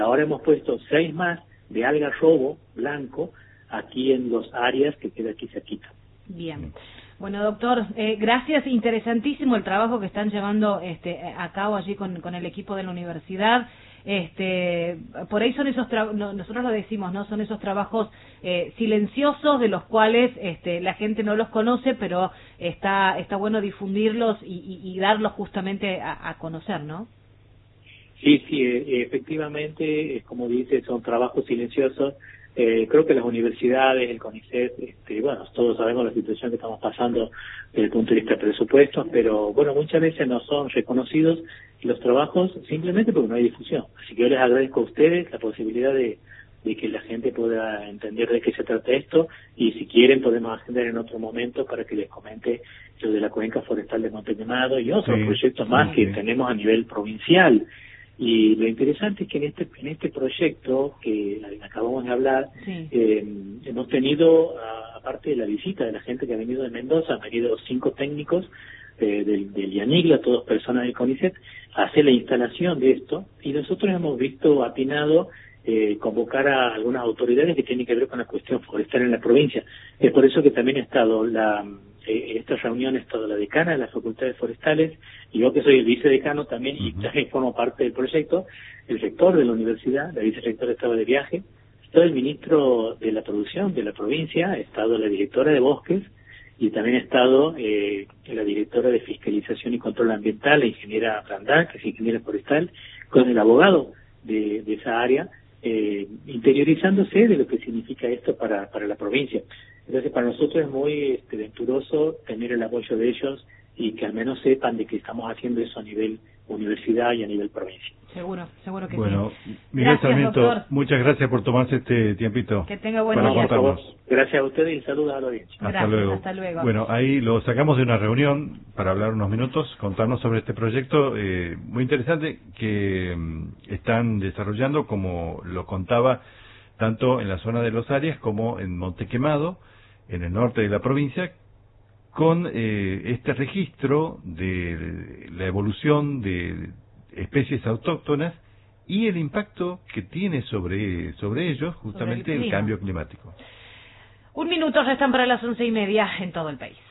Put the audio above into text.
Ahora hemos puesto 6 más de algarrobo blanco aquí en 2 áreas que queda aquí cerquita. Bien. Bueno, doctor, gracias. Interesantísimo el trabajo que están llevando a cabo allí con el equipo de la universidad. Por ahí son esos nosotros lo decimos, ¿no? Son esos trabajos silenciosos de los cuales la gente no los conoce, pero está bueno difundirlos y darlos justamente a conocer, ¿no? Sí, efectivamente, como dice, son trabajos silenciosos. Creo que las universidades, el CONICET, bueno, todos sabemos la situación que estamos pasando desde el punto de vista de presupuestos, pero bueno, muchas veces no son reconocidos los trabajos simplemente porque no hay difusión. Así que yo les agradezco a ustedes la posibilidad de que la gente pueda entender de qué se trata esto, y si quieren podemos agendar en otro momento para que les comente lo de la cuenca forestal de Monte Quemado y otros proyectos más que tenemos a nivel provincial. Y lo interesante es que en este proyecto que acabamos de hablar, hemos tenido, aparte de la visita de la gente que ha venido de Mendoza, han venido 5 técnicos del IANIGLA, todos personas del CONICET, a hacer la instalación de esto, y nosotros hemos visto atinado convocar a algunas autoridades que tienen que ver con la cuestión forestal en la provincia. Es por eso que también ha estado esta reunión, ha estado la decana de las facultades forestales, y yo que soy el vicedecano también, y también formo parte del proyecto, el rector de la universidad, la vicerrectora estaba de viaje, está el ministro de la producción de la provincia, ha estado la directora de bosques, y también ha estado la directora de fiscalización y control ambiental, la ingeniera Brandá, que es ingeniera forestal, con el abogado de esa área, interiorizándose de lo que significa esto para la provincia. Entonces, para nosotros es muy venturoso tener el apoyo de ellos y que al menos sepan de que estamos haciendo eso a nivel universidad y a nivel provincia. Seguro que bueno, sí. Miguel Gracias, Sarmiento, doctor. muchas gracias por tomarse este tiempito. Que tenga buen para día. contarnos. Gracias a ustedes y saludos a la audiencia. Hasta luego. Bueno, ahí lo sacamos de una reunión para hablar unos minutos, contarnos sobre este proyecto muy interesante que están desarrollando, como lo contaba, tanto en la zona de Los Arias como en Monte Quemado, en el norte de la provincia, con este registro de la evolución de especies autóctonas y el impacto que tiene sobre ellos justamente el cambio climático. 1 minuto restan para las 11:30 en todo el país.